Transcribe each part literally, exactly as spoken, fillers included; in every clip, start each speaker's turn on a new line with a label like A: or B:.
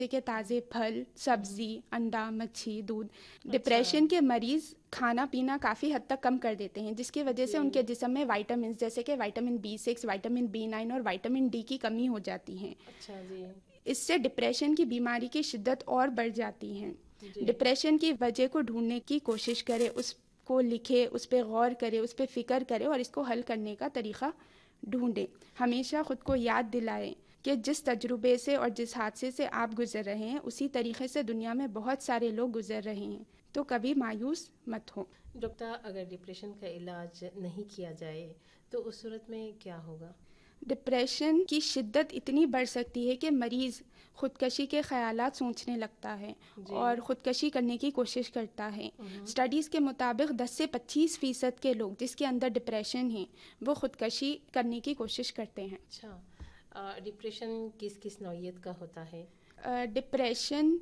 A: کہ تازے پھل، سبزی، انڈا، مچھی، دودھ. ڈپریشن کے مریض کھانا پینا کافی حد تک کم کر دیتے ہیں، جس کی وجہ سے ان کے جسم میں وائٹامنس جیسے کہ vitamin B six, vitamin B nine اور وائٹامن ڈی کی کمی ہو جاتی ہے.
B: اچھا جی.
A: اس سے ڈپریشن کی بیماری کی شدت اور بڑھ جاتی ہے. ڈپریشن کی وجہ کو ڈھونڈنے کی کوشش کرے، اس کو لکھے، اس پہ غور کرے، اس پہ فکر کرے اور اس کو حل کرنے کا طریقہ ڈھونڈے. ہمیشہ خود کو یاد دلائے کہ جس تجربے سے اور جس حادثے سے آپ گزر رہے ہیں اسی طریقے سے دنیا میں بہت سارے لوگ گزر رہے ہیں، تو کبھی مایوس مت ہو.
B: ڈاکٹر، اگر ڈپریشن کا علاج نہیں کیا جائے تو اس صورت میں کیا ہوگا؟
A: ڈپریشن کی شدت اتنی بڑھ سکتی ہے کہ مریض خودکشی کے خیالات سوچنے لگتا ہے
B: جی.
A: اور خودکشی کرنے کی کوشش کرتا ہے. اسٹڈیز کے مطابق دس سے پچیس فیصد کے لوگ جس کے اندر ڈپریشن ہیں وہ خودکشی کرنے کی کوشش کرتے ہیں.
B: اچھا، ڈپریشن کس کس نوعیت کا ہوتا ہے؟
A: ڈپریشن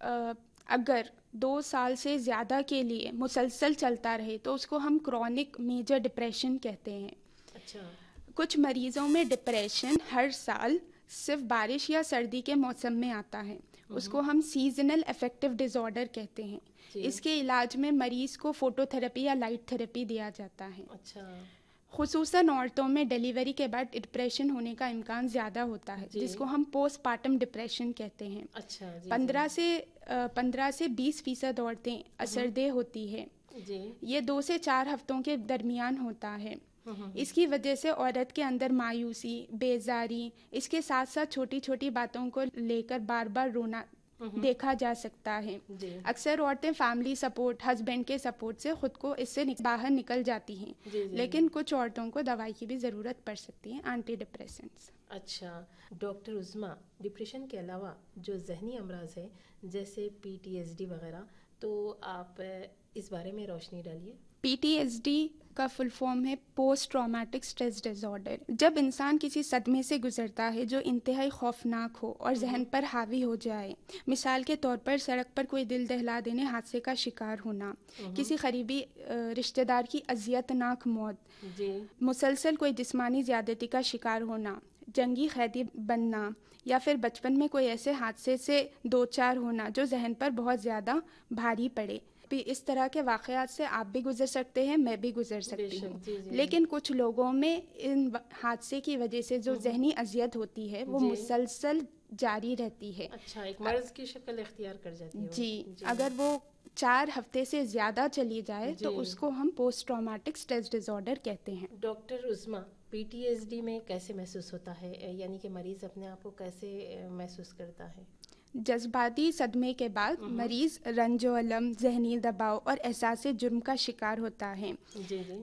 A: اگر دو سال سے زیادہ کے لیے مسلسل چلتا رہے تو اس کو ہم کرونک میجر ڈپریشن کہتے ہیں.
B: اچھا.
A: کچھ مریضوں میں ڈپریشن ہر سال صرف بارش یا سردی کے موسم میں آتا ہے، اس کو ہم سیزنل افیکٹو ڈس آرڈر کہتے ہیں. اس کے علاج میں مریض کو فوٹو تھراپی یا لائٹ تھراپی دیا جاتا ہے.
B: اچھا.
A: خصوصاً عورتوں میں ڈیلیوری کے بعد ڈپریشن ہونے کا امکان زیادہ ہوتا ہے، جس کو ہم پوسٹ پارٹم ڈپریشن کہتے ہیں.
B: اچھا.
A: پندرہ سے پندرہ سے بیس فیصد عورتیں اثردہ ہوتی ہے. یہ دو سے چار ہفتوں کے درمیان ہوتا ہے. اس کی وجہ سے عورت کے اندر مایوسی، بیزاری، اس کے ساتھ ساتھ چھوٹی چھوٹی باتوں کو لے کر بار بار رونا دیکھا جا سکتا ہے. اکثر عورتیں فیملی سپورٹ، ہسبینڈ کے سپورٹ سے خود کو اس سے باہر نکل جاتی ہیں، لیکن کچھ عورتوں کو دوائی کی بھی ضرورت پڑ سکتی ہے، اینٹی ڈپریسنٹس.
B: اچھا ڈاکٹر عظمیٰ، ڈپریشن کے علاوہ جو ذہنی امراض ہیں جیسے پی ٹی ایس ڈی وغیرہ، تو آپ اس بارے میں روشنی ڈالیے.
A: پی ٹی ایس ڈی کا فل فارم ہے post traumatic stress dis order. جب انسان کسی صدمے سے گزرتا ہے جو انتہائی خوفناک ہو اور ذہن پر حاوی ہو جائے، مثال کے طور پر سڑک پر کوئی دل دہلا دینے حادثے کا شکار ہونا، کسی قریبی رشتہ دار کی اذیت ناک موت، مسلسل کوئی جسمانی زیادتی کا شکار ہونا، جنگی قیدی بننا، یا پھر بچپن میں کوئی ایسے حادثے سے دو چار ہونا جو ذہن پر بہت زیادہ بھاری پڑے. اس طرح کے واقعات سے آپ بھی گزر سکتے ہیں، میں بھی گزر سکتی ہوں. لیکن کچھ لوگوں میں ان حادثے کی وجہ سے جو ذہنی اذیت ہوتی ہے وہ مسلسل جاری رہتی ہے.
B: اچھا، ایک مرض کی شکل اختیار کر جاتی ہے.
A: جی، اگر وہ چار ہفتے سے زیادہ چلی جائے تو اس کو ہم post traumatic stress dis order کہتے ہیں.
B: ڈاکٹر عظمیٰ، پی ٹی ایس ڈی میں کیسے محسوس ہوتا ہے، یعنی کہ مریض اپنے آپ کو کیسے محسوس کرتا ہے؟
A: جذباتی صدمے کے بعد مریض رنج و الم، ذہنی دباؤ اور احساس جرم کا شکار ہوتا ہے.
B: جی جی.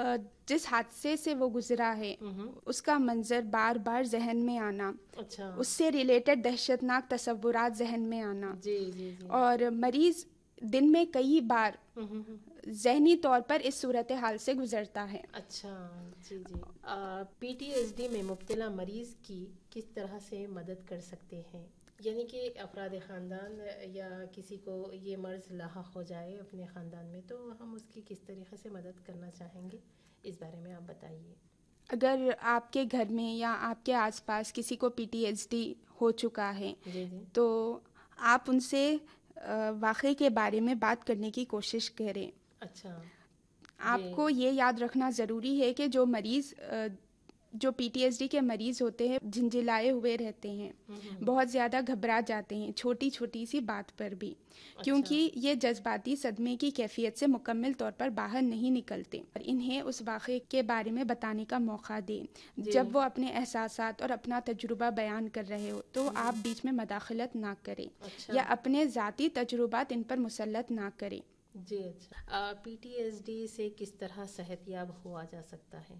A: جس حادثے سے وہ گزرا ہے اس کا منظر بار بار ذہن میں آنا،
B: اچھا،
A: اس سے ریلیٹڈ دہشت ناک تصورات ذہن میں آنا،
B: جی جی جی.
A: اور مریض دن میں کئی بار ذہنی طور پر اس صورتحال سے گزرتا ہے.
B: اچھا جی جی. پی ٹی ایس ڈی میں مبتلا مریض کی کس طرح سے مدد کر سکتے ہیں، یعنی کہ افراد خاندان یا کسی کو یہ مرض لاحق ہو جائے اپنے خاندان میں تو ہم اس کی کس طریقے سے مدد کرنا چاہیں گے، اس بارے میں آپ بتائیے.
A: اگر آپ کے گھر میں یا آپ کے آس پاس کسی کو پی ٹی ایس ڈی ہو چکا ہے تو آپ ان سے واقعے کے بارے میں بات کرنے کی کوشش کریں.
B: اچھا.
A: آپ کو یہ یاد رکھنا ضروری ہے کہ جو مریض جو پی ٹی ایس ڈی کے مریض ہوتے ہیں جھنجھلائے ہوئے رہتے ہیں، بہت زیادہ گھبرا جاتے ہیں چھوٹی چھوٹی سی بات پر بھی، کیونکہ یہ جذباتی صدمے کی کیفیت سے مکمل طور پر باہر نہیں نکلتے. اور انہیں اس واقعے کے بارے میں بتانے کا موقع دیں. جب وہ اپنے احساسات اور اپنا تجربہ بیان کر رہے ہو تو آپ بیچ میں مداخلت نہ کریں یا اپنے ذاتی تجربات ان پر مسلط نہ کریں.
B: جی اچھا. پی ٹی ایس ڈی سے کس طرح صحت یاب ہوا جا سکتا ہے؟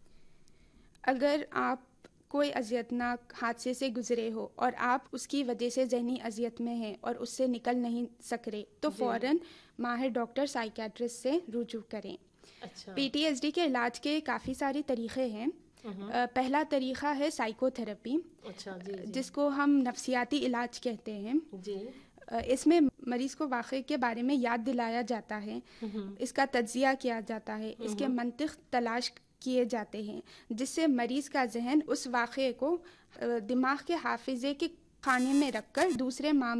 A: اگر آپ کوئی اذیتناک حادثے سے گزرے ہو اور آپ اس کی وجہ سے ذہنی اذیت میں ہیں اور اس سے نکل نہیں سک رہے تو فوراً ماہر ڈاکٹر سائیکیٹرسٹ سے رجوع کریں. پی ٹی ایس ڈی کے علاج کے کافی سارے طریقے ہیں. پہلا طریقہ ہے سائیکو تھراپی، جس کو ہم نفسیاتی علاج کہتے ہیں. اس میں مریض کو واقعے کے بارے میں یاد دلایا جاتا ہے، اس کا تجزیہ کیا جاتا ہے، اس کے منطق تلاش کیے جاتے ہیں، جس سے مریض کا ذہن اس واقعے کو دماغ کے حافظے کے خانے میں رکھ کر دوسرے معاملے